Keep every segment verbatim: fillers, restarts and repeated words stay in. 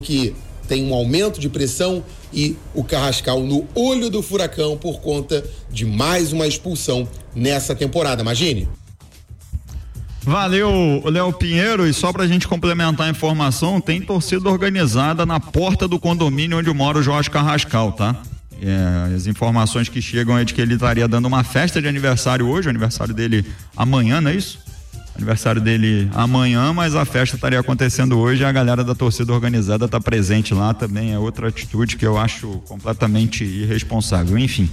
que tem um aumento de pressão e o Carrascal no olho do furacão por conta de mais uma expulsão nessa temporada. Imagine. Valeu, Léo Pinheiro, e só pra gente complementar a informação, tem torcida organizada na porta do condomínio onde mora o Jorge Carrascal, tá? É, as informações que chegam é de que ele estaria dando uma festa de aniversário hoje, o aniversário dele amanhã, não é isso? Aniversário dele amanhã, mas a festa estaria acontecendo hoje e a galera da torcida organizada está presente lá também, é outra atitude que eu acho completamente irresponsável, enfim.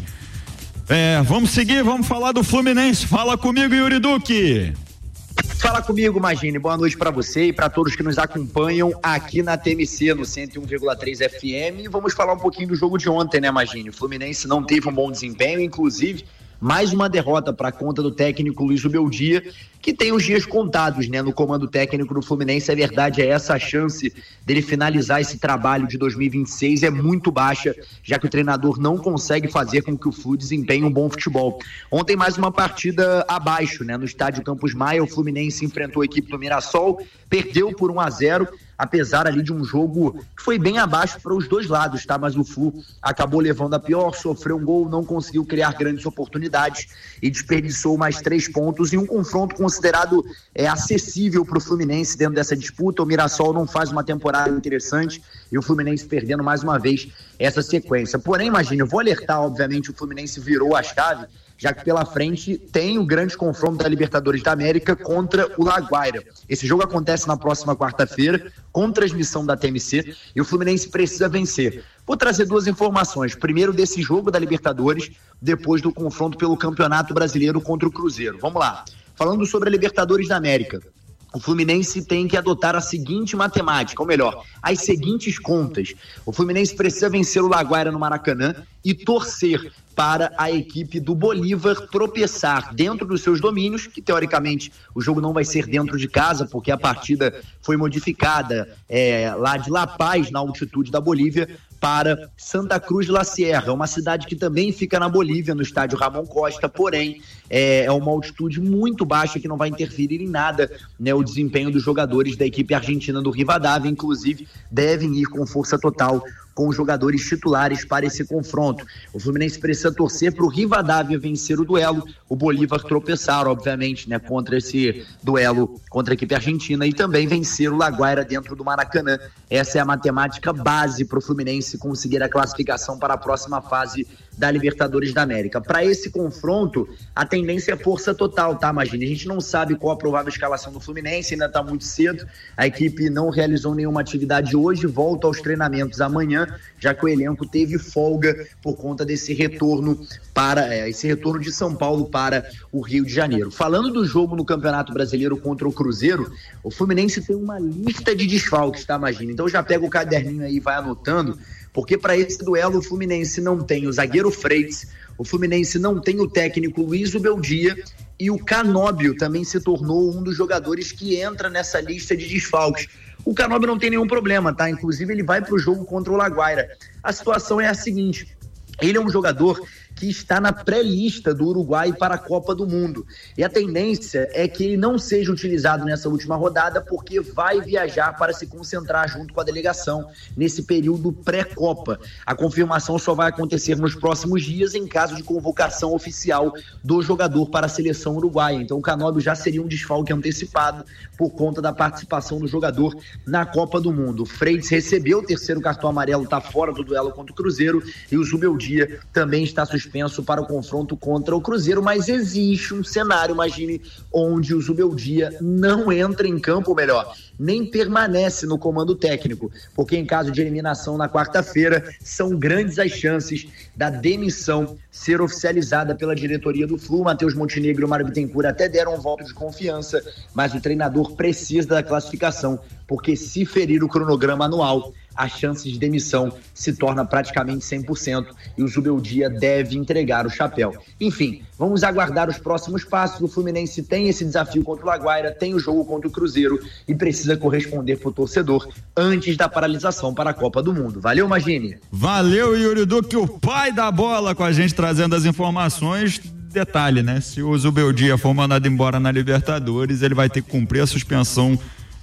É, vamos seguir, vamos falar do Fluminense, fala comigo, Yuri Duque. Fala comigo, Magine, boa noite para você e para todos que nos acompanham aqui na T M C, no cento e um vírgula três F M, e vamos falar um pouquinho do jogo de ontem, né, Magine? O Fluminense não teve um bom desempenho, inclusive mais uma derrota para conta do técnico Luiz Ubeldia, que tem os dias contados, né, no comando técnico do Fluminense. A verdade é essa, a chance dele finalizar esse trabalho de dois mil e vinte e seis é muito baixa, já que o treinador não consegue fazer com que o Flu desempenhe um bom futebol. Ontem mais uma partida abaixo, né, no estádio Campos Maia, o Fluminense enfrentou a equipe do Mirassol, perdeu por um a zero, apesar ali de um jogo que foi bem abaixo para os dois lados, tá? Mas o Flu acabou levando a pior, sofreu um gol, não conseguiu criar grandes oportunidades e desperdiçou mais três pontos em um confronto considerado é, acessível para o Fluminense dentro dessa disputa. O Mirassol não faz uma temporada interessante e o Fluminense perdendo mais uma vez essa sequência. Porém, imagine, eu vou alertar, obviamente, o Fluminense virou a chave, já que pela frente tem o grande confronto da Libertadores da América contra o Laguaira. Esse jogo acontece na próxima quarta-feira, com transmissão da T M C, e o Fluminense precisa vencer. Vou trazer duas informações. Primeiro desse jogo da Libertadores, depois do confronto pelo Campeonato Brasileiro contra o Cruzeiro. Vamos lá. Falando sobre a Libertadores da América, o Fluminense tem que adotar a seguinte matemática, ou melhor, as seguintes contas. O Fluminense precisa vencer o Laguaira no Maracanã e torcer para a equipe do Bolívar tropeçar dentro dos seus domínios, que teoricamente o jogo não vai ser dentro de casa, porque a partida foi modificada é, lá de La Paz, na altitude da Bolívia, para Santa Cruz de la Sierra, uma cidade que também fica na Bolívia, no estádio Ramon Costa, porém é, é uma altitude muito baixa que não vai interferir em nada, né, o desempenho dos jogadores da equipe argentina do Rivadavia, inclusive devem ir com força total com os jogadores titulares para esse confronto. O Fluminense precisa torcer para o Rivadavia vencer o duelo, o Bolívar tropeçar, obviamente, né, contra esse duelo contra a equipe argentina e também vencer o Laguaira dentro do Maracanã. Essa é a matemática base para o Fluminense conseguir a classificação para a próxima fase da Libertadores da América. Para esse confronto, a tendência é força total, tá, Magine? A gente não sabe qual a provável escalação do Fluminense, ainda está muito cedo, a equipe não realizou nenhuma atividade hoje, volta aos treinamentos amanhã, já que o elenco teve folga por conta desse retorno para é, esse retorno de São Paulo para o Rio de Janeiro. Falando do jogo no Campeonato Brasileiro contra o Cruzeiro, o Fluminense tem uma lista de desfalques, tá, Magine? Então já pega o caderninho aí e vai anotando, porque para esse duelo o Fluminense não tem o zagueiro Freitas, o Fluminense não tem o técnico Luiz Ubeldia e o Canóbio também se tornou um dos jogadores que entra nessa lista de desfalques. O Canóbio não tem nenhum problema, tá? Inclusive ele vai para o jogo contra o Laguaira. A situação é a seguinte: ele é um jogador que está na pré-lista do Uruguai para a Copa do Mundo. E a tendência é que ele não seja utilizado nessa última rodada, porque vai viajar para se concentrar junto com a delegação nesse período pré-Copa. A confirmação só vai acontecer nos próximos dias em caso de convocação oficial do jogador para a seleção uruguaia. Então o Canóbio já seria um desfalque antecipado por conta da participação do jogador na Copa do Mundo. O Freitas recebeu o terceiro cartão amarelo, está fora do duelo contra o Cruzeiro, e o Zubeldia também está suspenso para o confronto contra o Cruzeiro, mas existe um cenário, imagine, onde o Zubeldia não entra em campo, ou melhor, nem permanece no comando técnico, porque em caso de eliminação na quarta-feira, são grandes as chances da demissão ser oficializada pela diretoria do Flu. Matheus Montenegro e o Mário Bittencourt até deram um voto de confiança, mas o treinador precisa da classificação, porque se ferir o cronograma anual, a chance de demissão se torna praticamente cem por cento e o Zubeldia deve entregar o chapéu. Enfim, vamos aguardar os próximos passos. O Fluminense tem esse desafio contra o Laguaira, tem o jogo contra o Cruzeiro e precisa corresponder para o torcedor antes da paralisação para a Copa do Mundo. Valeu, Magine. Valeu, Yuri Duque, o pai da bola, com a gente trazendo as informações. Detalhe, né? Se o Zubeldia for mandado embora na Libertadores, ele vai ter que cumprir a suspensão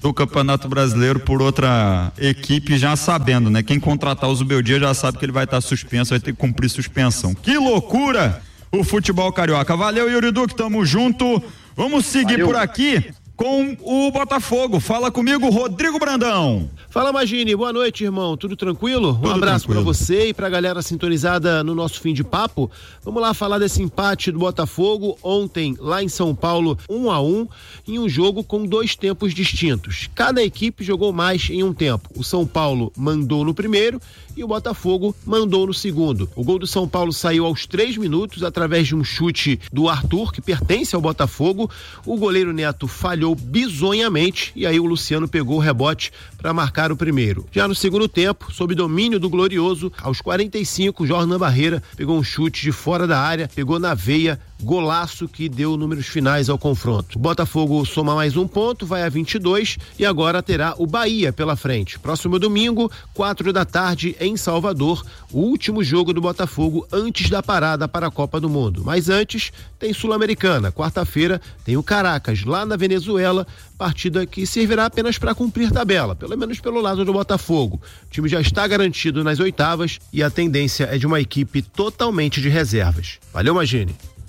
do Campeonato Brasileiro por outra equipe, já sabendo, né? Quem contratar o Zubeldia já sabe que ele vai estar suspenso, vai ter que cumprir suspensão. Que loucura o futebol carioca. Valeu, Yuri Duque, tamo junto. Vamos seguir Valeu. por aqui com o Botafogo. Fala comigo, Rodrigo Brandão. Fala, Magini, boa noite, irmão, tudo tranquilo? Tudo um abraço tranquilo. pra você e pra galera sintonizada no nosso fim de papo. Vamos lá falar desse empate do Botafogo ontem lá em São Paulo, um a um, em um jogo com dois tempos distintos. Cada equipe jogou mais em um tempo. O São Paulo mandou no primeiro e o Botafogo mandou no segundo. O gol do São Paulo saiu aos três minutos através de um chute do Arthur, que pertence ao Botafogo. O goleiro Neto falhou bizonhamente e aí o Luciano pegou o rebote para marcar o primeiro. Já no segundo tempo, sob domínio do Glorioso, aos quarenta e cinco, Jordan Barreira pegou um chute de fora da área, pegou na veia, golaço que deu números finais ao confronto. O Botafogo soma mais um ponto, vai a vinte e dois e agora terá o Bahia pela frente. Próximo domingo, quatro da tarde, em Salvador, o último jogo do Botafogo antes da parada para a Copa do Mundo. Mas antes, tem Sul-Americana. Quarta-feira tem o Caracas, lá na Venezuela, partida que servirá apenas para cumprir tabela, pelo menos pelo lado do Botafogo. O time já está garantido nas oitavas e a tendência é de uma equipe totalmente de reservas. Valeu, Magini.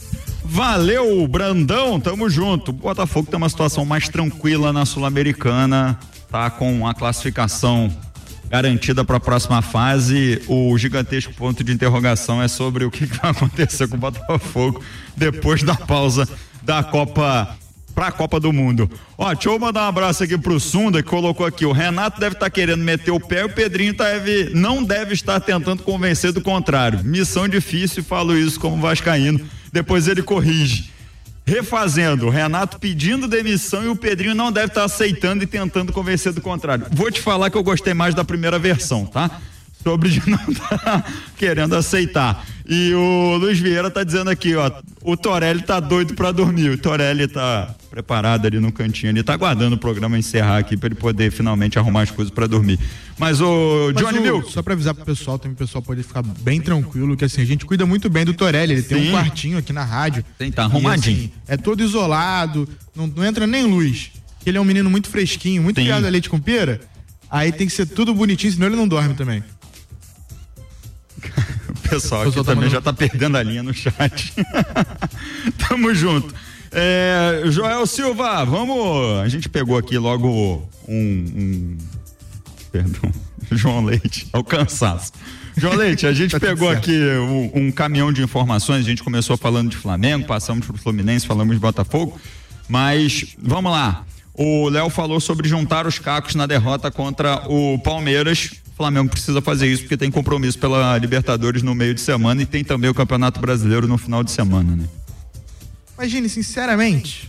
Valeu, Brandão, tamo junto. O Botafogo tem uma situação mais tranquila na Sul-Americana, tá com a classificação garantida para a próxima fase. O gigantesco ponto de interrogação é sobre o que, que vai acontecer com o Botafogo depois da pausa da Copa para a Copa do Mundo. Ó, deixa eu mandar um abraço aqui pro Sunda, que colocou aqui, o Renato deve estar tá querendo meter o pé, o Pedrinho deve, não deve estar tentando convencer do contrário. Missão difícil, falo isso como vascaíno. Depois ele corrige. Refazendo, o Renato pedindo demissão e o Pedrinho não deve estar aceitando e tentando convencer do contrário. Vou te falar que eu gostei mais da primeira versão, tá? Sobre de não estar querendo aceitar. E o Luiz Vieira tá dizendo aqui, ó, o Torelli tá doido pra dormir. O Torelli tá preparado ali no cantinho, ele tá aguardando o programa encerrar aqui pra ele poder finalmente arrumar as coisas pra dormir. Mas o Mas Johnny Milk, só pra avisar pro pessoal, também o pessoal pode ficar bem tranquilo, que assim, a gente cuida muito bem do Torelli, ele tem Sim. um quartinho aqui na rádio. Tem, tá arrumadinho. E, assim, é todo isolado, não, não entra nem luz. Ele é um menino muito fresquinho, muito criado a leite com pera, aí tem que ser tudo bonitinho, senão ele não dorme também. O pessoal aqui também tá já tá perdendo a linha no chat. Tamo junto. É, Joel Silva, vamos. A gente pegou aqui logo um. um perdão. João Leite, ao cansaço. João Leite, a gente pegou aqui um, um caminhão de informações. A gente começou falando de Flamengo, passamos pro Fluminense, falamos de Botafogo. Mas vamos lá. O Léo falou sobre juntar os cacos na derrota contra o Palmeiras. O Flamengo precisa fazer isso porque tem compromisso pela Libertadores no meio de semana e tem também o Campeonato Brasileiro no final de semana, né? Imagine, sinceramente,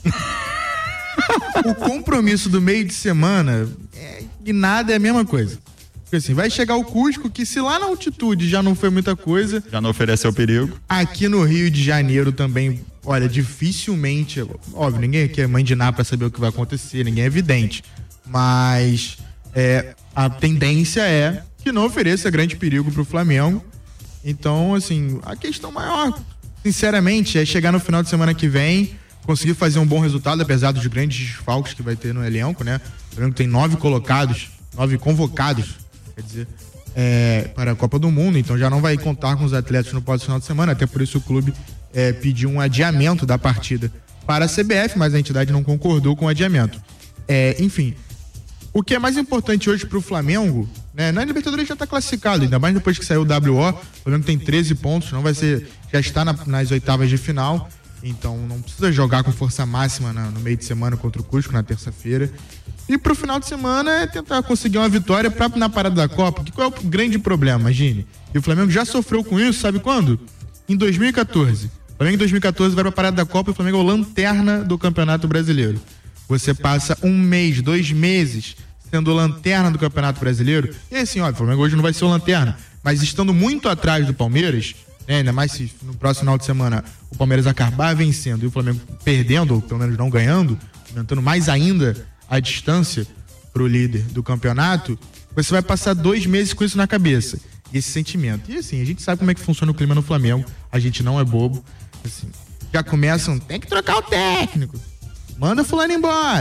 o compromisso do meio de semana é, e nada é a mesma coisa. Porque assim, vai chegar o Cusco, que se lá na altitude já não foi muita coisa... Já não ofereceu perigo. Aqui no Rio de Janeiro também, olha, dificilmente... Óbvio, ninguém aqui é mãe de nada pra saber o que vai acontecer, ninguém é evidente. Mas... É, a tendência é que não ofereça grande perigo pro Flamengo. Então, assim, a questão maior, sinceramente, é chegar no final de semana que vem, conseguir fazer um bom resultado, apesar dos grandes desfalques que vai ter no elenco, né? O Flamengo tem nove colocados, nove convocados, quer dizer, é, para a Copa do Mundo, então já não vai contar com os atletas no próximo final de semana, até por isso o clube é, pediu um adiamento da partida para a C B F, mas a entidade não concordou com o adiamento. É, enfim... O que é mais importante hoje pro Flamengo, né? Na Libertadores já tá classificado, ainda mais depois que saiu o W O, o Flamengo tem treze pontos, não vai ser, já está na, nas oitavas de final, então não precisa jogar com força máxima na, no meio de semana contra o Cusco na terça-feira. E pro final de semana é tentar conseguir uma vitória pra, na parada da Copa, que qual é o grande problema, imagine? E o Flamengo já sofreu com isso, sabe quando? Em dois mil e quatorze. O Flamengo em dois mil e quatorze vai pra parada da Copa e o Flamengo é o lanterna do Campeonato Brasileiro. Você passa um mês, dois meses sendo lanterna do Campeonato Brasileiro. E assim, ó, o Flamengo hoje não vai ser o lanterna, mas estando muito atrás do Palmeiras, né, ainda mais se no próximo final de semana o Palmeiras acabar vencendo e o Flamengo perdendo, ou pelo menos não ganhando, aumentando mais ainda a distância pro líder do campeonato, você vai passar dois meses com isso na cabeça, esse sentimento. E assim, a gente sabe como é que funciona o clima no Flamengo, a gente não é bobo, assim, já começam, tem que trocar o técnico, manda fulano embora,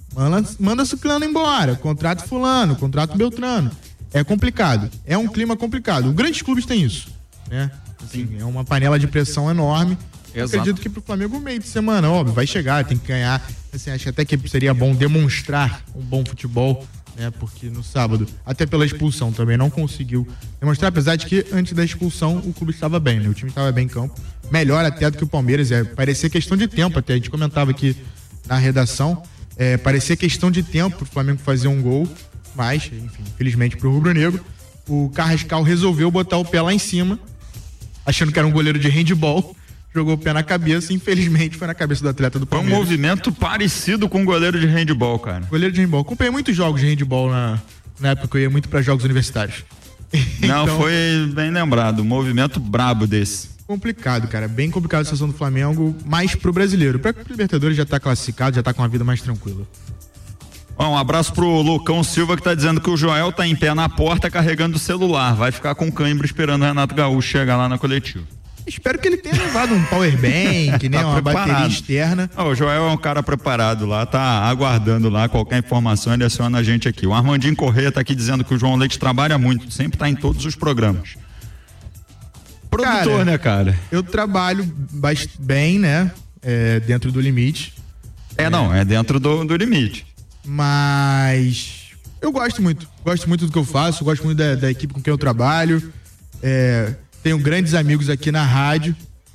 Manda, manda Ciclano embora, contrato fulano, contrato Beltrano. É complicado, é um clima complicado. Os grandes clubes têm isso, né? Assim, é uma panela de pressão enorme. Eu acredito que pro Flamengo meio de semana, óbvio, vai chegar, tem que ganhar. Assim, acho até que seria bom demonstrar um bom futebol, né? Porque no sábado, até pela expulsão também, não conseguiu demonstrar, apesar de que antes da expulsão o clube estava bem, né? O time estava bem em campo, melhor até do que o Palmeiras. É, parecia questão de tempo até, a gente comentava aqui na redação, é, parecia questão de tempo pro Flamengo fazer um gol, mas, enfim, infelizmente pro rubro-negro, o Carrascal resolveu botar o pé lá em cima, achando que era um goleiro de handball, jogou o pé na cabeça, infelizmente foi na cabeça do atleta do Palmeiras. Foi um movimento parecido com o goleiro de handball, cara. Goleiro de handball. Acompanhei muitos jogos de handball na, na época que eu ia muito para jogos universitários. Não, então, foi bem lembrado, um movimento brabo desse. Complicado, cara, bem complicado a situação do Flamengo, mas pro brasileiro. Pra Libertadores já tá classificado, já tá com uma vida mais tranquila. Um abraço pro Lucão Silva, que tá dizendo que o Joel tá em pé na porta carregando o celular, vai ficar com cãibra esperando o Renato Gaúcho chegar lá na coletiva. Espero que ele tenha levado um power bank, né? Tá uma preparado. Bateria externa. Oh, o Joel é um cara preparado lá, tá aguardando lá qualquer informação, ele aciona a gente aqui. O Armandinho Corrêa tá aqui dizendo que o João Leite trabalha muito, sempre tá em todos os programas. Produtor, cara, né, cara? Eu trabalho bem, né? É, dentro do limite. É, é, não, é dentro do, do limite. Mas eu gosto muito, gosto muito do que eu faço, gosto muito da, da equipe com quem eu trabalho. É, tenho grandes amigos aqui na rádio.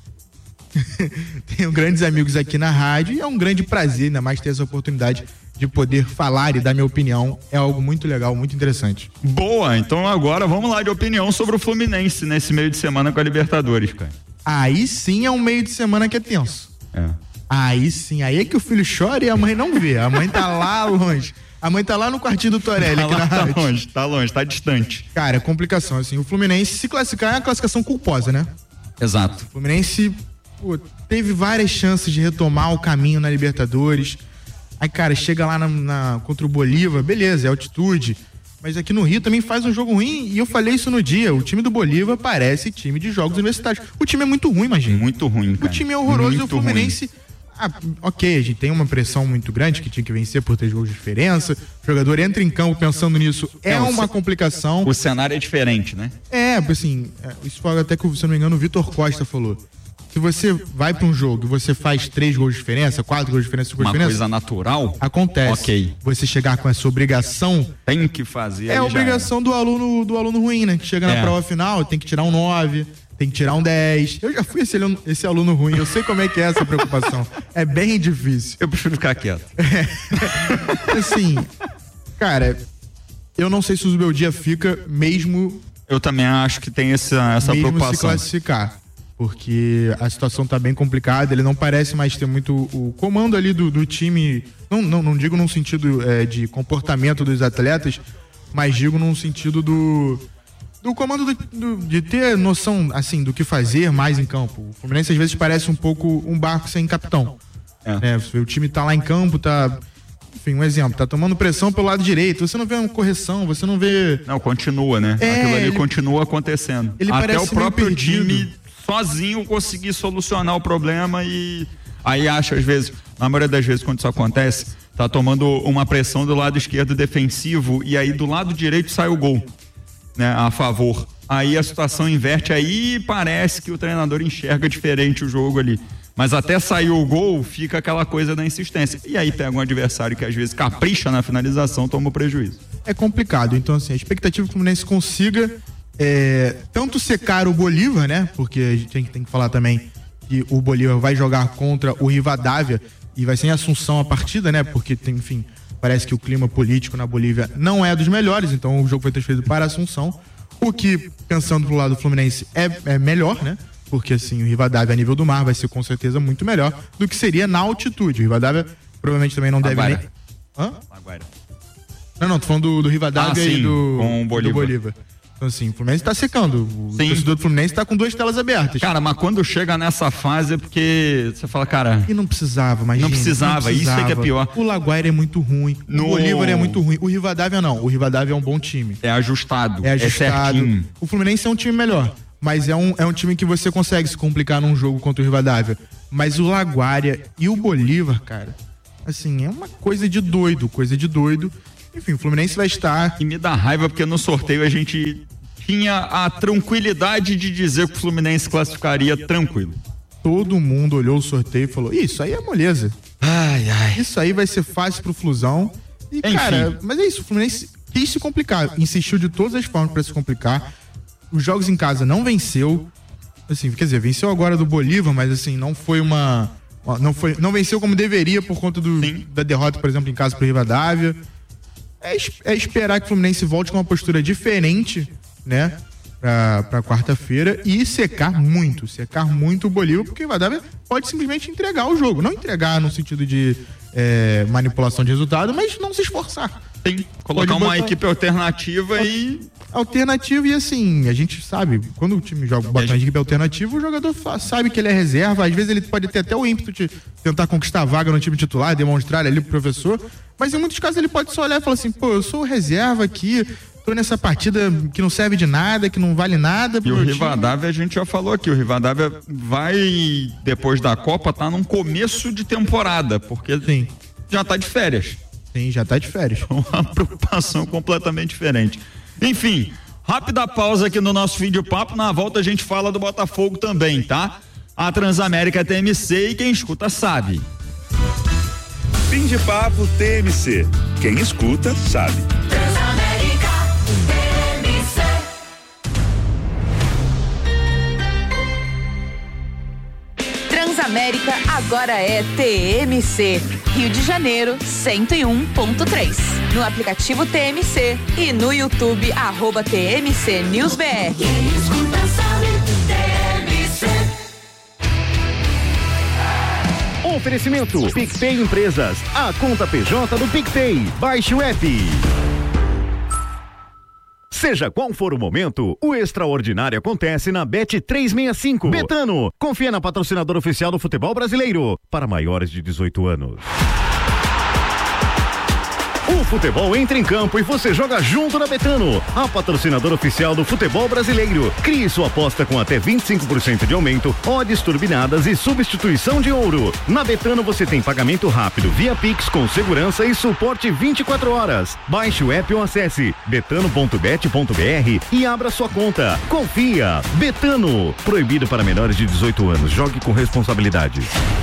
tenho grandes amigos aqui na rádio e é um grande prazer, ainda mais ter essa oportunidade de poder falar e dar minha opinião. É algo muito legal, muito interessante. Boa, então agora vamos lá de opinião sobre o Fluminense nesse meio de semana com a Libertadores, cara. Aí sim é um meio de semana que é tenso. É. Aí sim, aí é que o filho chora e a mãe não vê. A mãe tá lá longe. A mãe tá lá no quartinho do Torelli. Tá, aqui lá, na tá rádio. longe, tá longe, tá distante. Cara, é complicação, assim. O Fluminense, se classificar, é uma classificação culposa, né? Exato. O Fluminense, pô, teve várias chances de retomar o caminho na Libertadores. Aí, cara, chega lá na, na, contra o Bolívar, beleza, é altitude. Mas aqui no Rio também faz um jogo ruim. E eu falei isso no dia. O time do Bolívar parece time de jogos universitários. O time é muito ruim, imagina. Muito ruim, cara. O time é horroroso muito e o Fluminense... Ruim. Ah, ok, a gente tem uma pressão muito grande que tinha que vencer por três gols de diferença. O jogador entra em campo pensando nisso, é, é uma complicação. O cenário é diferente, né? É, assim, isso foi até que, se não me engano, o Vitor Costa falou. Se você vai pra um jogo e você faz três gols de diferença, quatro gols de diferença, cinco gols de diferença... Uma coisa natural? Acontece. Ok. Você chegar com essa obrigação... Tem que fazer. É a obrigação do aluno, do aluno ruim, né? Que chega é. na prova final, tem que tirar um nove... Tem que tirar um dez. Eu já fui esse aluno, esse aluno ruim, eu sei como é que é essa preocupação. É bem difícil. Eu prefiro ficar quieto. É. Assim, cara, eu não sei se o meu dia fica mesmo... Eu também acho que tem essa, essa mesmo preocupação. Se classificar. Porque a situação tá bem complicada, ele não parece mais ter muito o comando ali do, do time. Não, não, não digo num sentido é, de comportamento dos atletas, mas digo num sentido do... do comando do, do, de ter noção, assim, do que fazer mais em campo. O Fluminense às vezes parece um pouco um barco sem capitão. É. É, o time tá lá em campo, tá... Enfim, um exemplo, tá tomando pressão pelo lado direito, você não vê uma correção, você não vê... Não, continua, né? É, Aquilo ali ele, continua acontecendo. Ele Até o próprio perdido. time sozinho conseguir solucionar o problema e aí acha, às vezes, na maioria das vezes quando isso acontece, tá tomando uma pressão do lado esquerdo defensivo e aí do lado direito sai o gol. Né, a favor. Aí a situação inverte, aí parece que o treinador enxerga diferente o jogo ali. Mas até sair o gol, fica aquela coisa da insistência. E aí pega um adversário que às vezes capricha na finalização, toma o prejuízo. É complicado. Então, assim, a expectativa é que o Fluminense consiga é, tanto secar o Bolívar, né? Porque a gente tem, tem que falar também que o Bolívar vai jogar contra o Rivadavia e vai ser em Assunção a partida, né? Porque tem, enfim... Parece que o clima político na Bolívia não é dos melhores, então o jogo foi transferido para Assunção. O que, pensando pro lado do Fluminense, é, é melhor, né? Porque, assim, o Rivadavia a nível do mar vai ser com certeza muito melhor do que seria na altitude. O Rivadavia provavelmente também não deve nem... Hã? Agora. Não, não, tô falando do, do Rivadavia ah, sim, e do, com o Bolívar. do Bolívar. Então, assim, o Fluminense tá secando. O sim. torcedor do Fluminense tá com duas telas abertas. Cara, mas quando chega nessa fase é porque você fala, cara... E não precisava, mas não precisava, não precisava, isso é que é pior. O Laguaira é muito ruim, no... o Bolívar é muito ruim. O Rivadavia não, o Rivadavia é um bom time. É ajustado, é, ajustado. é certinho. O Fluminense é um time melhor, mas é um, é um time que você consegue se complicar num jogo contra o Rivadavia. Mas o Laguaira e o Bolívar, cara... Assim, é uma coisa de doido, coisa de doido. Enfim, o Fluminense vai estar... E me dá raiva porque no sorteio a gente tinha a tranquilidade de dizer que o Fluminense classificaria tranquilo. Todo mundo olhou o sorteio e falou, isso aí é moleza. Ai, ai. Isso aí vai ser fácil pro Flusão. E, Enfim. cara, mas é isso, o Fluminense quis se complicar, insistiu de todas as formas pra se complicar. Os jogos em casa não venceu. Assim, quer dizer, venceu agora do Bolívar, mas assim, não foi uma... Não, foi, não venceu como deveria por conta do, da derrota, por exemplo, em casa pro Rivadavia. É, é esperar que o Fluminense volte com uma postura diferente, né? Pra, pra quarta-feira e secar muito, secar muito o Bolívar, porque o Rivadavia pode simplesmente entregar o jogo. Não entregar no sentido de é, manipulação de resultado, mas não se esforçar. Tem, colocar uma botar... equipe alternativa e... Alternativa e assim, a gente sabe, quando o time joga bota uma equipe alternativa, o jogador sabe que ele é reserva, às vezes ele pode ter até o ímpeto de tentar conquistar a vaga no time titular, demonstrar ali pro professor, mas em muitos casos ele pode só olhar e falar assim, pô, eu sou reserva aqui, tô nessa partida que não serve de nada, que não vale nada. E o Rivadavia, a gente já falou aqui, o Rivadavia vai, depois da Copa, tá num começo de temporada, porque Sim. já tá de férias. Sim, já tá de férias. Uma preocupação completamente diferente. Enfim, rápida pausa aqui no nosso fim de papo, na volta a gente fala do Botafogo também, tá? A Transamérica T M C e quem escuta sabe. Fim de papo T M C, quem escuta sabe. Transamérica T M C. Transamérica agora é T M C, Rio de Janeiro cento e um ponto três. No aplicativo T M C e no YouTube, arroba T M C News B R. Quem escuta sabe, T M C. Oferecimento PicPay Empresas, a conta P J do PicPay. Baixe o app. Seja qual for o momento, o extraordinário acontece na Bet trezentos e sessenta e cinco. Betano, confia na patrocinadora oficial do futebol brasileiro, para maiores de dezoito anos. O futebol entra em campo e você joga junto na Betano, a patrocinadora oficial do futebol brasileiro. Crie sua aposta com até vinte e cinco por cento de aumento, odds turbinadas e substituição de ouro. Na Betano você tem pagamento rápido via Pix com segurança e suporte vinte e quatro horas. Baixe o app ou acesse betano ponto bet ponto b r e abra sua conta. Confia. Betano. Proibido para menores de dezoito anos. Jogue com responsabilidade.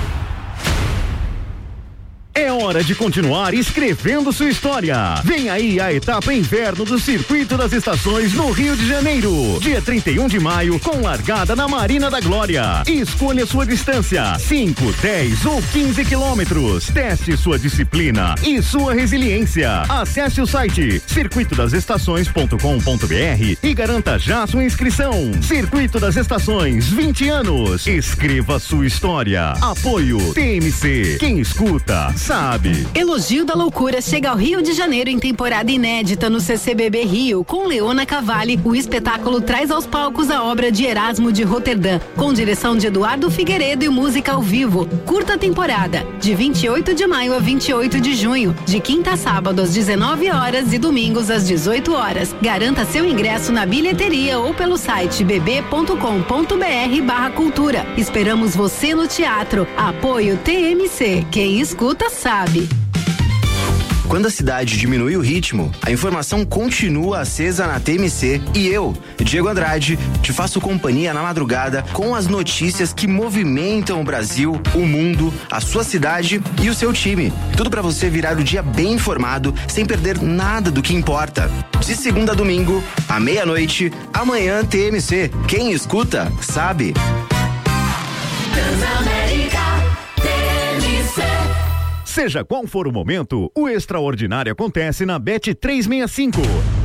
É hora de continuar escrevendo sua história. Vem aí a etapa inverno do Circuito das Estações no Rio de Janeiro. Dia trinta e um de maio, com largada na Marina da Glória. Escolha sua distância, cinco, dez ou quinze quilômetros. Teste sua disciplina e sua resiliência. Acesse o site circuito das estações ponto com ponto b r e garanta já sua inscrição. Circuito das Estações, vinte anos. Escreva sua história. Apoio T M C. Quem escuta sabe. Elogio da Loucura chega ao Rio de Janeiro em temporada inédita no C C B B Rio, com Leona Cavalli. O espetáculo traz aos palcos a obra de Erasmo de Roterdã, com direção de Eduardo Figueiredo e música ao vivo. Curta temporada, de vinte e oito de maio a vinte e oito de junho, de quinta a sábado às dezenove horas e domingos às dezoito horas. Garanta seu ingresso na bilheteria ou pelo site b b ponto com ponto b r barra cultura. Esperamos você no teatro. Apoio T M C. Quem escuta sabe. Quando a cidade diminui o ritmo, a informação continua acesa na T M C e eu, Diego Andrade, te faço companhia na madrugada com as notícias que movimentam o Brasil, o mundo, a sua cidade e o seu time. Tudo para você virar o dia bem informado, sem perder nada do que importa. De segunda a domingo, à meia-noite, amanhã T M C. Quem escuta, sabe. Transamérica T M C. Seja qual for o momento, o extraordinário acontece na Bet trezentos e sessenta e cinco.